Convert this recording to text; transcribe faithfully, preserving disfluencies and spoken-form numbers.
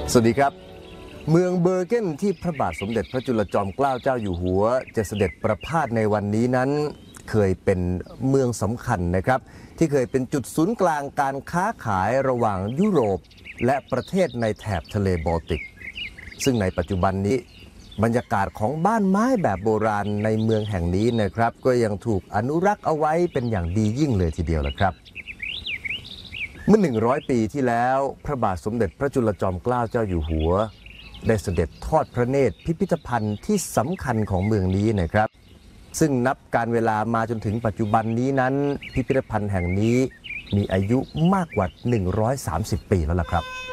สวัสดีครับเมืองเบอร์เกนที่พระบาทสมเด็จพระจุลจอมเกล้าเจ้าอยู่หัวจะเสด็จประพาสในวันนี้นั้นเคยเป็นเมืองสำคัญนะครับที่เคยเป็นจุดศูนย์กลางการค้าขายระหว่างยุโรปและประเทศในแถบทะเลบอลติกซึ่งในปัจจุบันนี้บรรยากาศของบ้านไม้แบบโบราณในเมืองแห่งนี้นะครับก็ยังถูกอนุรักษ์เอาไว้เป็นอย่างดียิ่งเลยทีเดียวละครับเมื่อหนึ่งร้อยปีที่แล้วพระบาทสมเด็จพระจุลจอมเกล้าเจ้าอยู่หัวได้เสด็จทอดพระเนตรพิพิธภัณฑ์ที่สำคัญของเมืองนี้นะครับซึ่งนับการเวลามาจนถึงปัจจุบันนี้นั้นพิพิธภัณฑ์แห่งนี้มีอายุมากกว่าหนึ่งร้อยสามสิบปีแล้วล่ะครับ